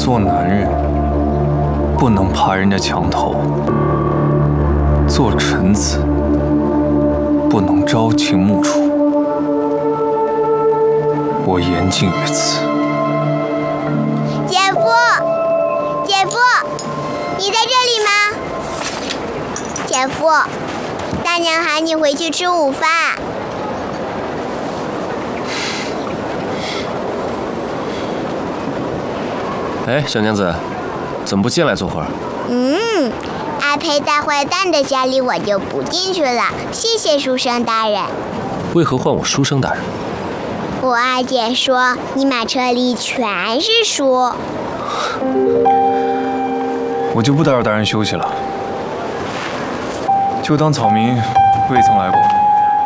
做男人不能爬人家墙头，做臣子不能朝秦暮楚。我言尽于此。 姐夫，姐夫，你在这里吗？姐夫，大娘喊你回去吃午饭。 哎，小娘子，怎么不进来坐会儿？ 阿裴大坏蛋的家里我就不进去了，谢谢书生大人。 为何唤我书生大人？ 我二姐说你马车里全是书。 我就不打扰大人休息了，就当草民未曾来过。